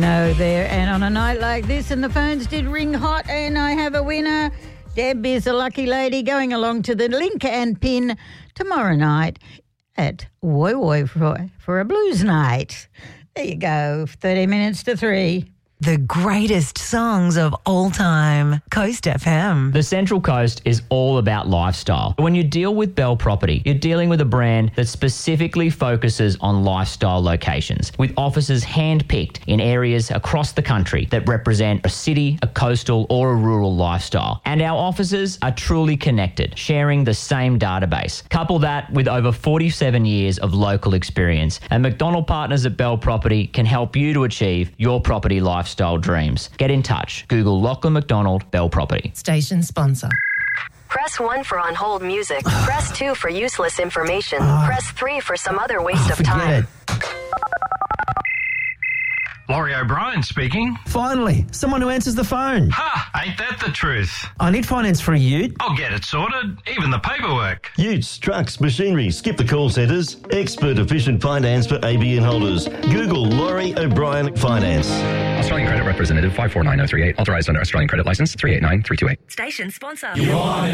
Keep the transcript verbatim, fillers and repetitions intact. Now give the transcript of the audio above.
No, there. And on a night like this, and the phones did ring hot, and I have a winner. Deb is a lucky lady going along to the Link and Pin tomorrow night at Woy Woy for, for a blues night. There you go, thirty minutes to three. The greatest songs of all time. Coast F M. The Central Coast is all about lifestyle. When you deal with Bell Property, you're dealing with a brand that specifically focuses on lifestyle locations, with offices hand-picked in areas across the country that represent a city, a coastal or a rural lifestyle. And our offices are truly connected, sharing the same database. Couple that with over forty-seven years of local experience, and McDonald Partners at Bell Property can help you to achieve your property lifestyle dreams. Get in touch. Google Lachlan McDonald Bell Property. Station sponsor. Press one for on hold music. Press two for useless information. Press three for some other waste Oh, of time. it. Laurie O'Brien speaking. Finally, someone who answers the phone. Ha! Ain't that the truth? I need finance for a ute. I'll get it sorted, even the paperwork. Utes, trucks, machinery, skip the call centres. Expert efficient finance for A B N holders. Google Laurie O'Brien Finance. Australian Credit Representative five four nine zero three eight. Authorised under Australian Credit Licence three eight nine three two eight. Station sponsor.